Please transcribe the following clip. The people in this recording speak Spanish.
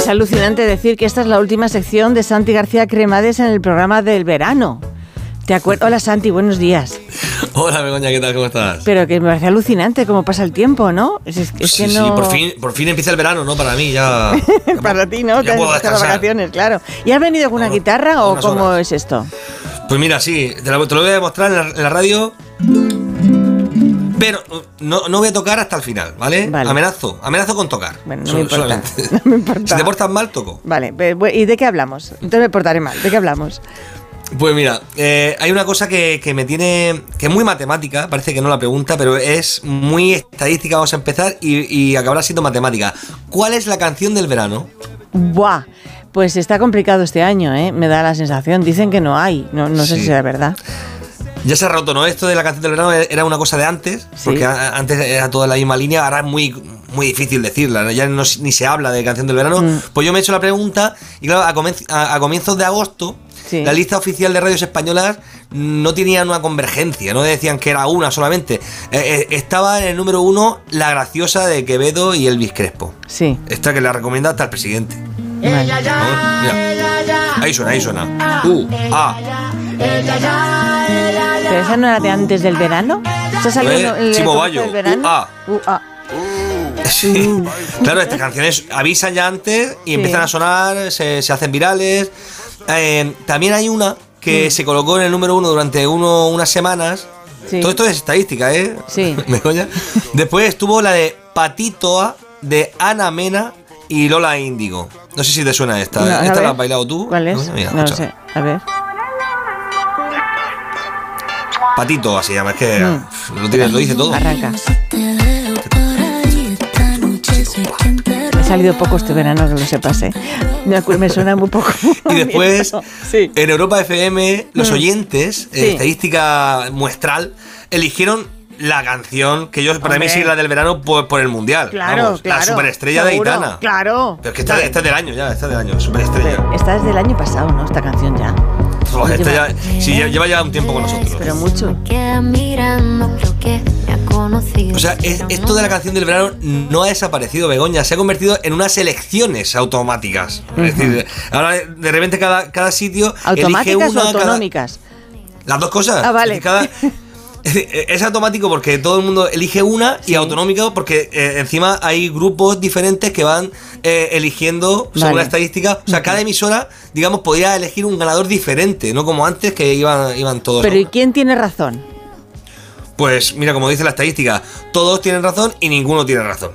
Es alucinante decir que esta es la última sección de Santi García Cremades en el programa del verano. ¿Te acuerdas? Hola Santi, buenos días. Hola Begoña, ¿qué tal? ¿Cómo estás? Pero que me parece alucinante cómo pasa el tiempo, ¿no? Sí, que no... por fin empieza el verano, ¿no? Para mí ya... Para ti, ¿no? Ya Que puedo has estado de descansar. vacaciones, claro. ¿Y has venido con una guitarra o cómo horas. es esto? Pues mira, sí, te lo voy a demostrar en la radio, pero no voy a tocar hasta el final, ¿vale? Amenazo con tocar. Bueno, no me importa. Solamente. No me importa. Si te portas mal, toco. Vale, ¿y de qué hablamos? Entonces me portaré mal. ¿De qué hablamos? Pues mira, hay una cosa que me tiene... que es muy matemática, parece que no la pregunta, pero es muy estadística. Vamos a empezar y acabará siendo matemática. ¿Cuál es la canción del verano? ¡Buah! Pues está complicado este año, ¿eh? Me da la sensación. Dicen que no hay. No sé si será verdad. Ya se ha roto, ¿no? Esto de la canción del verano era una cosa de antes, sí. Porque antes era toda la misma línea, ahora es muy difícil decirla, ¿no? Ya ni se habla de canción del verano. Pues yo me he hecho la pregunta y claro, a comienzos de agosto, sí, la lista oficial de radios españolas no tenía una convergencia, no decían que era una solamente. Estaba en el número 1 La Graciosa de Quevedo y Elvis Crespo. Sí. Esta que la recomienda hasta el presidente. Vale. Mira. Ahí suena. ¿Pero esa no era de antes del verano? ¿Se ha salido el Chimo Bayo. del verano? Sí. Claro, estas canciones avisan ya antes y empiezan a sonar, se hacen virales. También hay una que se colocó en el número 1 durante unas semanas. Sí. Todo esto es estadística, ¿eh? Sí. ¿Me coña? Después estuvo la de Patitoa de Ana Mena y Lola Índigo. No sé si te suena esta. No, ¿Esta la has bailado tú? ¿Cuál es? Mira, no sé. A ver. Patito, así llama, es que lo dice todo. Arranca. Me ha salido poco este verano, que lo sepas, ¿eh? Me suena muy poco. Y después, sí, en Europa FM, los oyentes, sí, estadística muestral, eligieron la canción que yo, para mí, sí, la del verano por el mundial. Claro, vamos, claro. La superestrella seguro, de Aitana. Claro. Pero es que esta es del año ya, superestrella. Esta es del año pasado, ¿no? Esta canción ya. Lleva ya un tiempo con nosotros. Pero mucho. O sea, esto de la canción del verano no ha desaparecido, Begoña. Se ha convertido en unas elecciones automáticas. Es decir, ahora de repente cada sitio ¿automáticas elige una, o autonómicas? Las dos cosas. Ah, vale. Es automático porque todo el mundo elige una, sí, y autonómico porque encima hay grupos diferentes que van eligiendo según la estadística. O sea, cada emisora, digamos, podría elegir un ganador diferente, no como antes que iban todos. Pero ¿y quién tiene razón? Pues mira, como dice la estadística, todos tienen razón y ninguno tiene razón.